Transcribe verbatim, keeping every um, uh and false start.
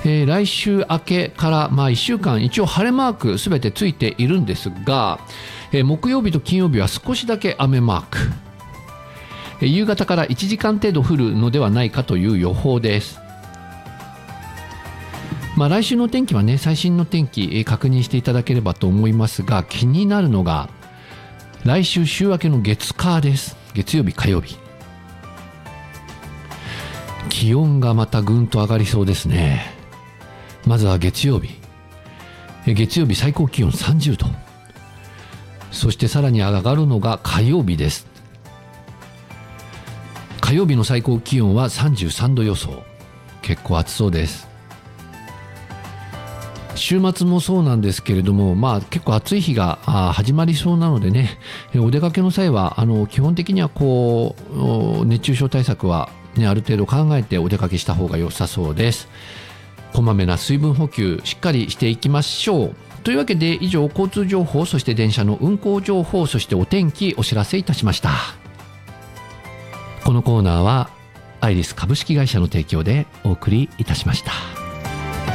えー、来週明けからまあいっしゅうかん一応晴れマークすべてついているんですが、えー、木曜日と金曜日は少しだけ雨マーク、えー、夕方からいちじかん程度降るのではないかという予報です。まあ、来週の天気はね、最新の天気、えー、確認していただければと思いますが、気になるのが来週週明けの月火です。月曜日火曜日、気温がまたぐんと上がりそうですね。まずは月曜日、月曜日最高気温さんじゅうど、そしてさらに上がるのが火曜日です。火曜日の最高気温はさんじゅうさんど予想、結構暑そうです。週末もそうなんですけれども、まあ、結構暑い日が始まりそうなのでね、お出かけの際はあの基本的にはこう熱中症対策は、ね、ある程度考えてお出かけした方が良さそうです。こまめな水分補給しっかりしていきましょう。というわけで以上、交通情報、そして電車の運行情報、そしてお天気お知らせいたしました。このコーナーはアイリス株式会社の提供でお送りいたしました。